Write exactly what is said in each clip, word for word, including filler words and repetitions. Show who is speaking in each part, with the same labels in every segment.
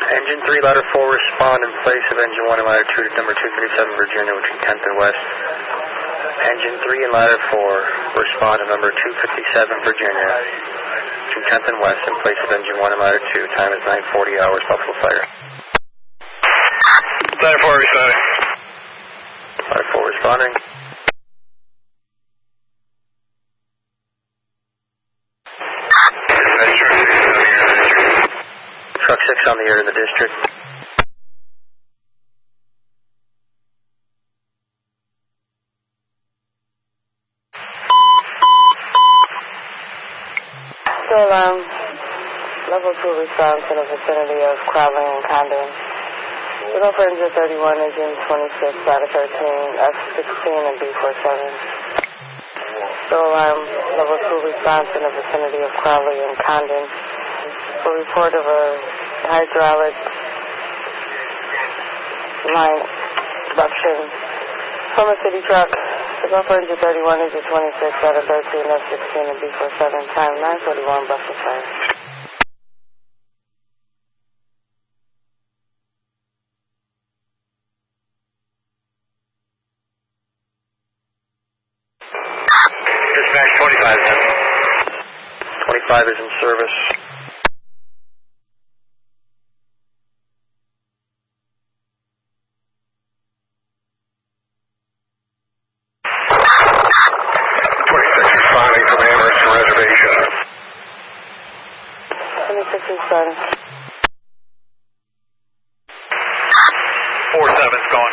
Speaker 1: Engine three, ladder four, respond in place of engine one and ladder two to number two fifty-seven Virginia between tenth and West. Engine three and ladder four, respond to number two fifty-seven Virginia between tenth and West in place of engine one and ladder two. Time is nine forty hours, Buffalo Fire.
Speaker 2: Ladder four responding.
Speaker 1: Ladder four responding. Truck six on the air in the district.
Speaker 3: So, um, level two response in the vicinity of Crowley and Condon. Signal for engine thirty-one, engine twenty-six, ladder thirteen, F sixteen, and B forty-seven. So, um, level two response in the vicinity of Crowley and Condon. For report of a hydraulic line rupture from a city truck. Signal for engine thirty-one, engine twenty-six, ladder thirteen, F sixteen, and B forty-seven. Time nine forty-one, Buffalo Fire.
Speaker 2: Dispatch twenty-five, then.
Speaker 1: twenty-five is in service.
Speaker 2: twenty-six responding from Amherst to reservation.
Speaker 3: twenty-six responding.
Speaker 2: four seven's going.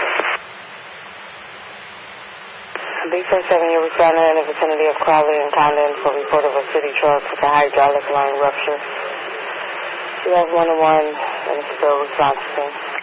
Speaker 3: B forty-seven, you're responding in the vicinity of Crowley and Condon for report of a city truck with a hydraulic line rupture. You have one oh one and it's still responsive.